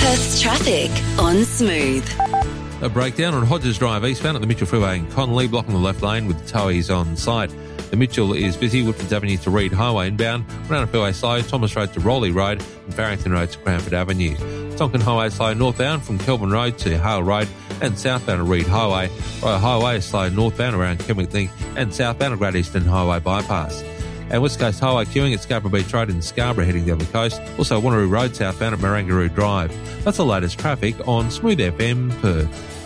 Perth's traffic on Smooth. A breakdown on Hodges Drive eastbound at the Mitchell Freeway in Connolly, blocking the left lane with towies on site. The Mitchell is busy, Woodfords Avenue to Reed Highway inbound, Runner Freeway slow, Thomas Road to Rowley Road and Farrington Road to Cranford Avenue. Tonkin Highway slow northbound from Kelvin Road to Hale Road and southbound at Reed Highway. Royal Highway is slow northbound around Kenwick Link and southbound at Great Eastern Highway bypass. And West Coast Highway queuing at Scarborough Beach Road in Scarborough heading down the coast. Also Wanneroo Road southbound at Marangaroo Drive. That's the latest traffic on Smooth FM Perth.